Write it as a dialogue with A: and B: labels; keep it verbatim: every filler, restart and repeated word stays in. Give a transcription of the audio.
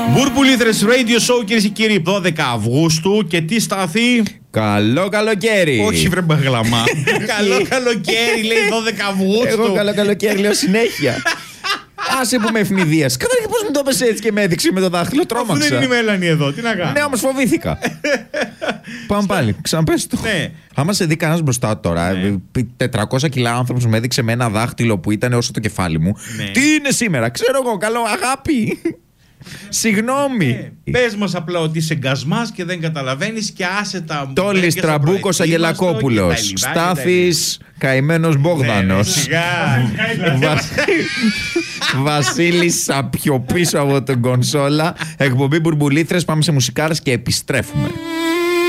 A: Μπουρμπουλήθρες Radio Show, κυρίες και κύριοι, δώδεκα Αυγούστου. Και τι στάθη?
B: Καλό καλοκαίρι.
A: Όχι, βρε μπαγλαμά. Καλό καλοκαίρι, λέει δώδεκα Αυγούστου.
B: Εγώ καλό καλοκαίρι λέω συνέχεια. Άσε που με ευνηδίας. Καταρχήν πώς μου το έπεσε έτσι και με έδειξε με το δάχτυλο, τρόμαξα.
A: Αφού δεν είναι η Μέλανη εδώ, τι να κάνω.
B: Ναι, όμως φοβήθηκα. Πάμε πάλι, ξαναπες το.
A: Ναι.
B: Άμα σε δει κανένας μπροστά τώρα,
A: Ναι.
B: τετρακόσια κιλά άνθρωπος με έδειξε με ένα δάχτυλο που ήταν όσο το κεφάλι μου.
A: Ναι.
B: Τι είναι σήμερα, ξέρω εγώ, καλό αγάπη. Συγγνώμη.
A: Ε, πες μας απλά ότι είσαι γκασμάς και δεν καταλαβαίνεις και άσε τα.
B: Τόλης Τραμπούκος Αγγελακόπουλος. Στάθης Καημένος Μπόγδανος.
A: Ναι, σιγά.
B: Βασίλης Σαπιοπίσω από τον κονσόλα. Εκπομπή Μπουρμπουλήθρες. Πάμε σε μουσικάρες και επιστρέφουμε.